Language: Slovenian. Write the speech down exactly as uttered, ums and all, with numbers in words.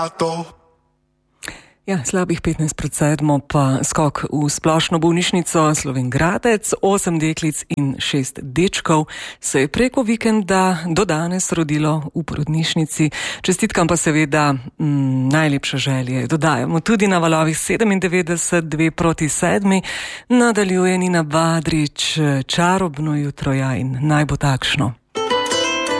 Ja, slabih petnajst pred sedmo pa skok v splošno bolnišnico Slovenj Gradec. Osem deklic in šest dečkov se je preko vikenda do danes rodilo v porodnišnici. Čestitkam pa seveda m, najlepše želje dodajamo tudi na valovih sedemindevetdeset dve proti sedmi. Nadaljuje Nina Badrič, čarobno jutro, ja, in naj bo takšno.